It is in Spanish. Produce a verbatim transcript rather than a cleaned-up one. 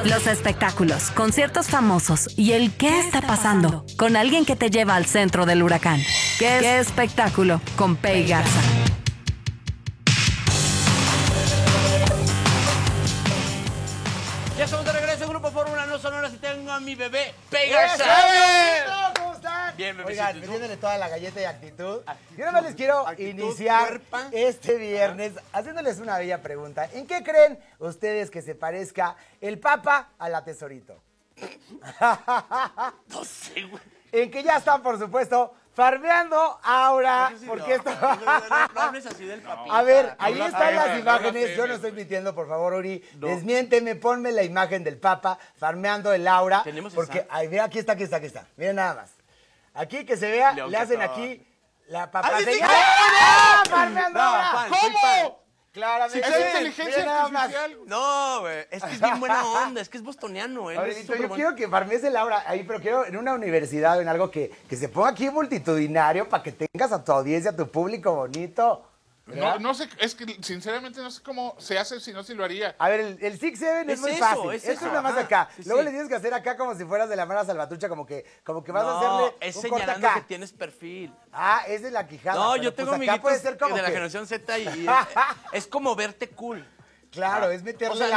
Los espectáculos, conciertos famosos y el qué está pasando con alguien que te lleva al centro del huracán. ¿Qué, ¿Qué espectáculo? Con Pei Garza. Ya estamos de regreso en Grupo Fórmula No Sonoras y tengo a mi bebé Pei Garza. ¿Cómo están? Bien, bebecito. Oigan, metiéndole toda la galleta y actitud. actitud Yo nada más les quiero actitud, iniciar cuerpa. este viernes haciéndoles una bella pregunta. ¿En qué creen ustedes que se parezca el Papa a la Tesorito? No sé, güey. En que ya están, por supuesto, farmeando ahora, No, porque no, esto... No, no, no, no hables así del papi. A ver, ahí no están las no imágenes, no yo no estoy mintiendo, por favor, Uri, No. desmiénteme, ponme la imagen del Papa farmeando el aura, ¿Tenemos porque, esa? ahí, mira, aquí está, aquí está, aquí está, miren nada más. Aquí que se vea, León, le que hacen estaba- aquí la papa ¡Ah, sí, sí, señal. sí! ¡Ah, farmeando No, aura! fan, soy fan. Claramente. Si es Miren, inteligencia miren nada más. artificial. No, güey. Es que es bien buena onda. Es que es bostoniano, ¿eh? Oye, Es Vito, súper yo bueno. quiero que farmees el aura ahí, pero quiero en una universidad o en algo que, que se ponga aquí multitudinario para que tengas a tu audiencia, a tu público bonito. ¿verdad? No, no sé, es que sinceramente no sé cómo se hace, si no, si lo haría. A ver, el, el six seven es, Es muy eso, fácil. es Esto eso, es nada más ajá, acá. sí, Luego sí. le tienes que hacer acá como si fueras de la Mara Salvatrucha, como que, como que vas a No, hacerle es un corte señalando acá. que tienes perfil. Ah, esa es la quijada. No, pero yo tengo pues acá amiguitos puede ser como de la que- generación Z y, y es como verte cool. Claro, es meterle O sea,